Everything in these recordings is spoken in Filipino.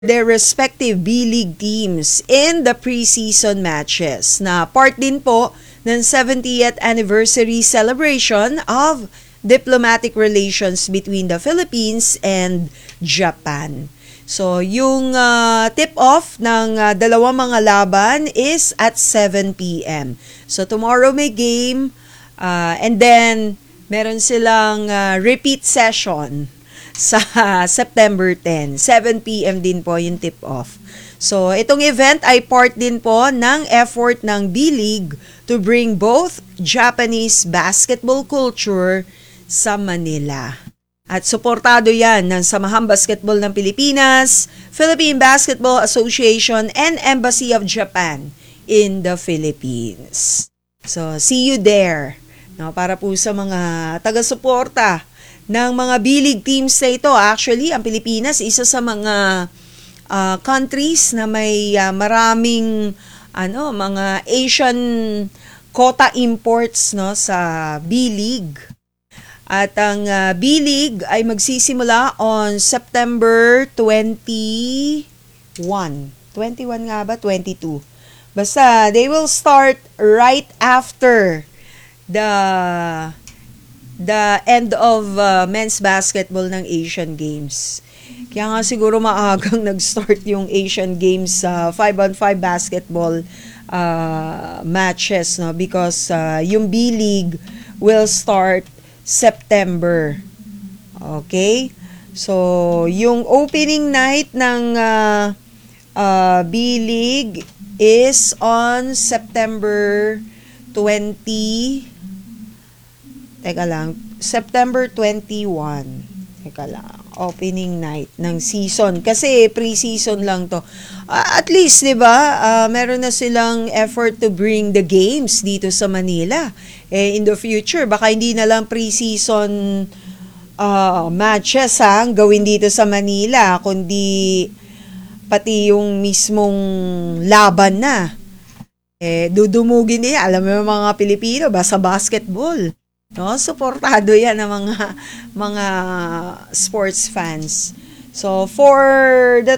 their respective B-League teams in the preseason matches na part din po ng 70th anniversary celebration of diplomatic relations between the Philippines and Japan. So, yung tip-off ng dalawang mga laban is at 7 p.m. So, tomorrow may game and then meron silang repeat session sa September 10. 7 p.m. din po yung tip-off. So, itong event ay part din po ng effort ng B-League to bring both Japanese basketball culture sa Manila. At suportado yan ng Samahang Basketball ng Pilipinas, Philippine Basketball Association, and Embassy of Japan in the Philippines. So, see you there. No, para po sa mga taga-suporta ng mga B-League teams na ito. Actually, ang Pilipinas, isa sa mga countries na may maraming mga Asian quota imports no, sa B-League. At ang B-League ay magsisimula on September 21. 21 nga ba? 22. Basta, they will start right after the end of men's basketball ng Asian Games. Kaya nga siguro maagang nag-start yung Asian Games 5-on-5 basketball matches no because yung B-League will start September. Okay? So, yung opening night ng B-League is on September 20. Teka lang. September 21. Teka lang. Opening night ng season. Kasi pre-season lang to. At least, di ba, meron na silang effort to bring the games dito sa Manila. In the future, baka hindi na lang pre-season matches gawin dito sa Manila, kundi pati yung mismong laban na. Dudumugin niya. Alam mo yung mga Pilipino, basta basketball. No, suportado 'yan ng mga sports fans. So for the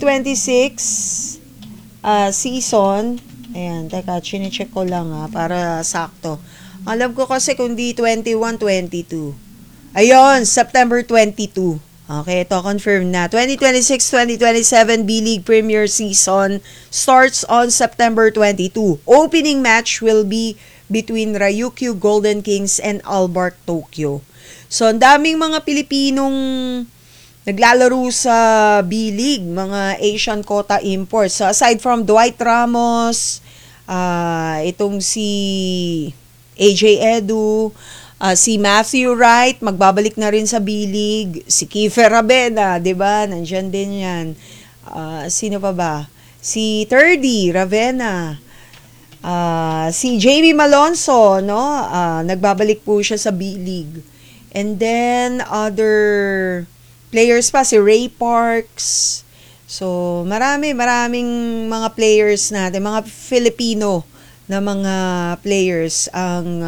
2026 season, ayan, teka, chine-check ko lang para sakto. Alam ko kasi kundi 21, 22. Ayun, September 22. Okay, ito confirm na. 2026-2027 B-League Premier Season starts on September 22. Opening match will be between Ryukyu Golden Kings and Albark Tokyo. So, ang daming mga Pilipinong naglalaro sa B-League, mga Asian quota imports. So, aside from Dwight Ramos, itong si AJ Edu, si Matthew Wright, magbabalik na rin sa B-League. Si Kiefer Ravena, di ba? Nandyan din yan. Sino pa ba? Si Thirdy Ravena. Si Jamie Malonzo, no? Nagbabalik po siya sa B-League. And then, other players pa, si Ray Parks. So, maraming mga players natin, mga Filipino na mga players ang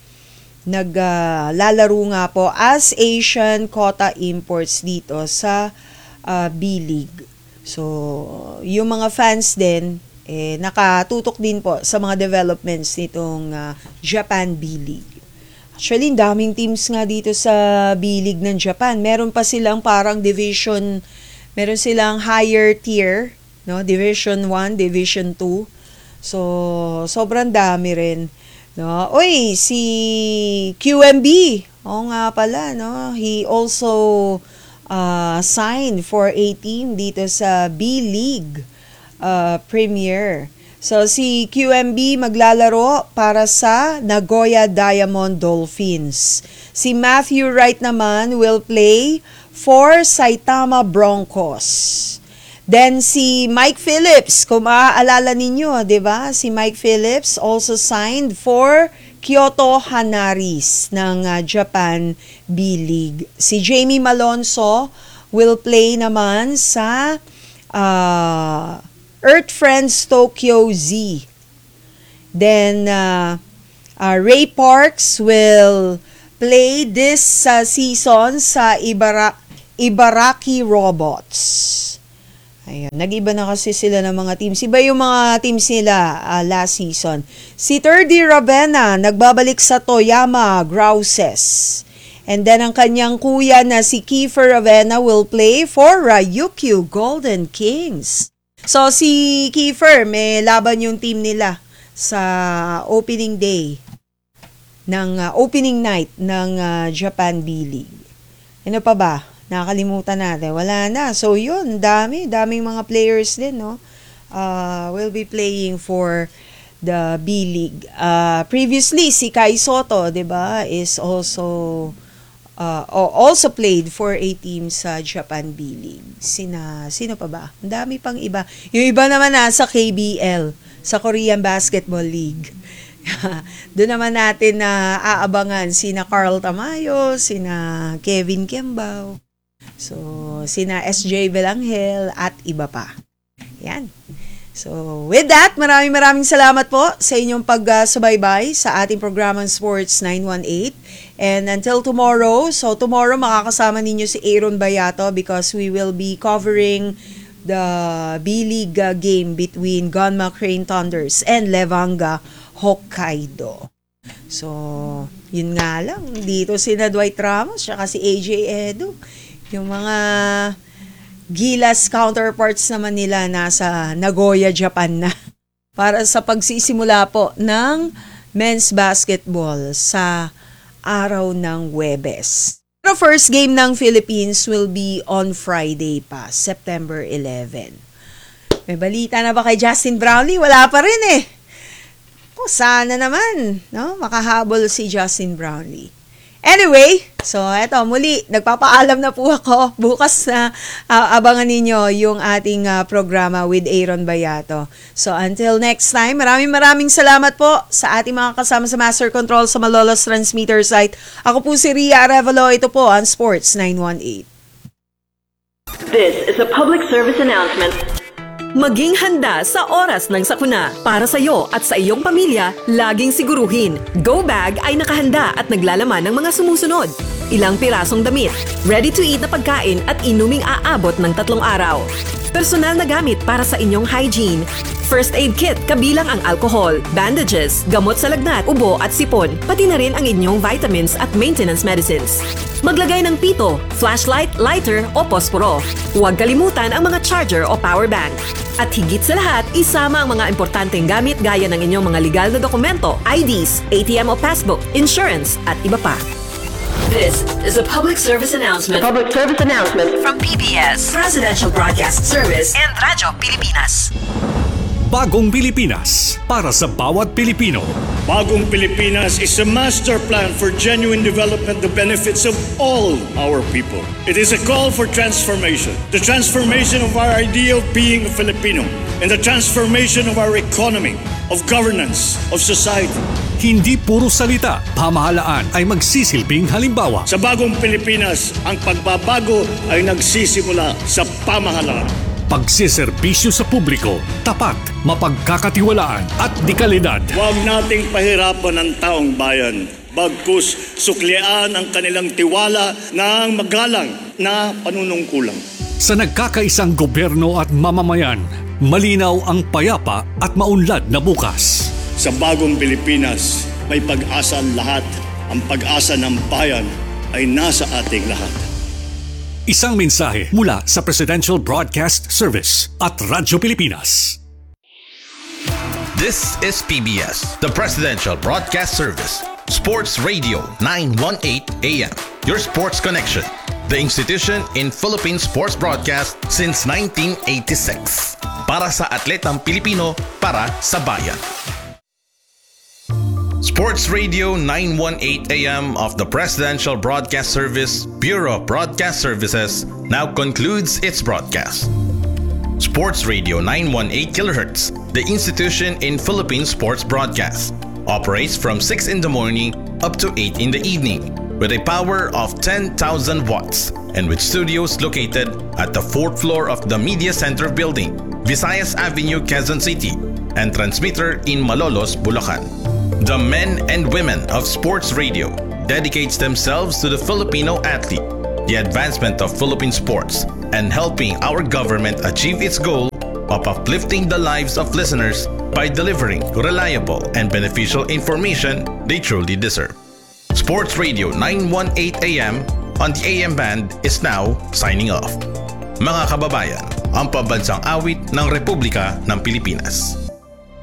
naglalaro nga po as Asian quota imports dito sa B-League. So, yung mga fans din, nakatutok din po sa mga developments nitong Japan B-League. Actually, daming teams nga dito sa B-League ng Japan. Meron pa silang parang division, meron silang higher tier, no? Division 1, Division 2. So, sobrang dami rin. No? Uy, si QMB. Oo nga pala, no? He also signed for a team dito sa B-League Premier. So, si QMB maglalaro para sa Nagoya Diamond Dolphins. Si Matthew Wright naman will play for Saitama Broncos. Then, si Mike Phillips, kung maaalala ninyo, di ba? Si Mike Phillips also signed for Kyoto Hanaris ng Japan B-League. Si Jamie Malonzo will play naman sa Earth Friends Tokyo Z. Then, Ray Parks will play this season sa Ibaraki Robots. Ayun, nag-iba na kasi sila ng mga teams. Iba yung mga teams nila last season. Si Terdy Ravenna, nagbabalik sa Toyama Grouses. And then ang kanyang kuya na si Kiefer Ravenna will play for Ryukyu Golden Kings. So si Kiefer, may laban yung team nila sa opening day ng opening night ng Japan B-League. Ano pa ba? Nakalimutan natin. Wala na. So yun, daming mga players din, no? Will be playing for the B-League. Previously, si Kai Soto, 'di ba, is also played for a team sa Japan B-League. Sino pa ba? Ang dami pang iba. Yung iba naman nasa KBL, sa Korean Basketball League. Doon naman natin na aabangan sina Carl Tamayo, sina Kevin Kembao. So, sina SJ Belangel at iba pa. Yan. So, with that, maraming salamat po sa inyong pagsubaybay sa ating programang Sports 918. And until tomorrow, so tomorrow makakasama ninyo si Aaron Bayato because we will be covering the B-League game between Gunma Crane Thunders and Levanga Hokkaido. So, yun nga lang. Dito sina Dwight Ramos at si AJ Edo. Yung mga Gilas counterparts naman nila nasa Nagoya, Japan na. Para sa pagsisimula po ng men's basketball sa araw ng Huwebes. Pero first game ng Philippines will be on Friday pa, September 11. May balita na ba kay Justin Brownlee? Wala pa rin eh. Sana naman, no? Makahabol si Justin Brownlee. Anyway, so eto muli, nagpapaalam na po ako. Bukas na abangan ninyo yung ating programa with Aaron Bayato. So until next time, maraming salamat po sa ating mga kasama sa Master Control sa Malolos Transmitter site. Ako po si Ria Arevalo, ito po ang Sports 918. This is a public service announcement. Maging handa sa oras ng sakuna. Para sa iyo at sa iyong pamilya, laging siguruhin, Go Bag ay nakahanda at naglalaman ng mga sumusunod. Ilang pirasong damit, ready-to-eat na pagkain at inuming aabot ng 3 araw. Personal na gamit para sa inyong hygiene. First aid kit kabilang ang alcohol, bandages, gamot sa lagnat, ubo at sipon, pati na rin ang inyong vitamins at maintenance medicines. Maglagay ng pito, flashlight, lighter o posporo. Huwag kalimutan ang mga charger o power bank. At higit sa lahat, isama ang mga importanteng gamit gaya ng inyong mga legal na dokumento, IDs, ATM o passbook, insurance at iba pa. This is a public service announcement. From PBS, Presidential Broadcast Service and Radyo Pilipinas. Bagong Pilipinas para sa bawat Pilipino. Bagong Pilipinas is a master plan for genuine development that benefits of all our people. It is a call for transformation. The transformation of our idea of being a Filipino and the transformation of our economy, of governance, of society. Hindi puro salita, pamahalaan ay magsisilbing halimbawa. Sa Bagong Pilipinas, ang pagbabago ay nagsisimula sa pamahalaan. Pagsiserbisyo sa publiko, tapat, mapagkakatiwalaan at dekalidad. Huwag nating pahirapan ang taong bayan. Bagkus suklian ang kanilang tiwala ng magalang na panunungkulan. Sa nagkakaisang gobyerno at mamamayan, malinaw ang payapa at maunlad na bukas. Sa Bagong Pilipinas, may pag-asa ang lahat. Ang pag-asa ng bayan ay nasa ating lahat. Isang mensahe mula sa Presidential Broadcast Service at Radyo Pilipinas. This is PBS, the Presidential Broadcast Service. Sports Radio 918 AM. Your sports connection. The institution in Philippine sports broadcast since 1986. Para sa atletang Pilipino, para sa bayan. Sports Radio 918 AM of the Presidential Broadcast Service, Bureau of Broadcast Services, now concludes its broadcast. Sports Radio 918 kHz, the institution in Philippine sports broadcast, operates from 6 in the morning up to 8 in the evening with a power of 10,000 watts and with studios located at the 4th floor of the Media Center building, Visayas Avenue, Quezon City, and transmitter in Malolos, Bulacan. The men and women of sports radio dedicates themselves to the Filipino athlete, the advancement of Philippine sports, and helping our government achieve its goal of uplifting the lives of listeners by delivering reliable and beneficial information they truly deserve. Sports Radio 918 AM on the AM band is now signing off. Mga kababayan, ang pambansang awit ng Republika ng Pilipinas.